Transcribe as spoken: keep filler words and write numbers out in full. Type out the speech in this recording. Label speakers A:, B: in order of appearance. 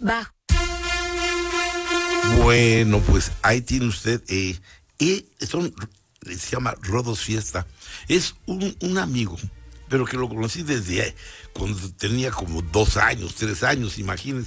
A: bajo.
B: Bueno, pues ahí tiene usted, eh, y son, se llama Rodos Fiesta. Es un, un amigo, pero que lo conocí desde eh, cuando tenía como dos años, tres años, imagínense.